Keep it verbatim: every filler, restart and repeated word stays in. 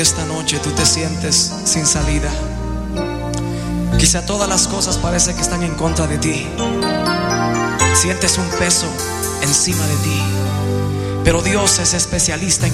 Esta noche tú te sientes sin salida. Quizá todas las cosas parece que están en contra de ti. Sientes un peso encima de ti, pero Dios es especialista en